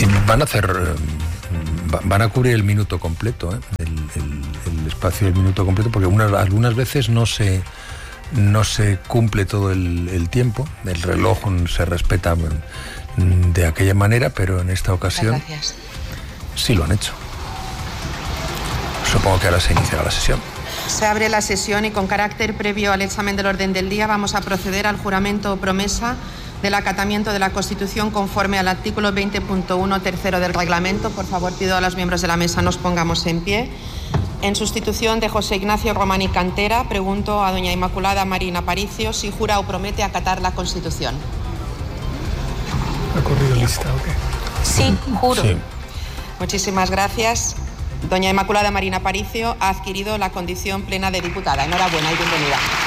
van a cubrir el minuto completo, el espacio del minuto completo, porque algunas veces no se cumple todo el tiempo, el reloj se respeta de aquella manera, pero en esta ocasión sí lo han hecho. Supongo que ahora se iniciará la sesión. Se abre la sesión y con carácter previo al examen del orden del día vamos a proceder al juramento o promesa del acatamiento de la Constitución conforme al artículo 20.1 tercero del reglamento. Por favor, pido a los miembros de la mesa nos pongamos en pie. En sustitución de José Ignacio Romani Cantera, pregunto a doña Inmaculada Marín Aparicio si jura o promete acatar la Constitución. ¿Ha corrido lista o qué? Sí, juro. Sí. Muchísimas gracias. Doña Inmaculada Marín Aparicio ha adquirido la condición plena de diputada. Enhorabuena y bienvenida.